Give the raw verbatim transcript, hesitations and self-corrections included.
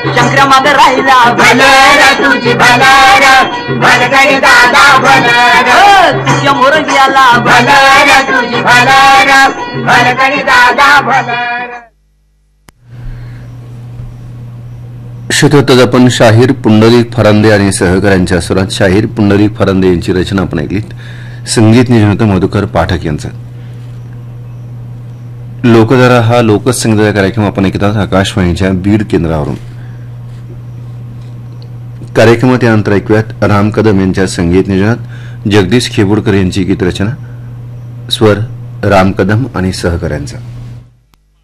शंकरा माग राहिला भलर तुझी भलर भलगडी दादा भलर तुझ्या मोर गेला भलर तुझी भलर भलगडी दादा भलर. श्रोते, आपण शाहीर पुंडलिक फरांदे आणि सहकाऱ्यांच्या स्वरात शाहीर पुंडलिक फरांदे यांची रचना आपण ऐकलीत. संगीत नियोजन होतं मधुकर पाठक यांचं. लोकधारा हा लोकसंगीताचा कार्यक्रम आपण ऐकतात आकाशवाणीच्या बीड केंद्रावरून. कार्यक्रमात यानंतर ऐकूयात राम कदम यांच्या संगीत नियोजनात जगदीश खेबोडकर यांची गीत रचना, स्वर राम कदम आणि सहकाऱ्यांचा.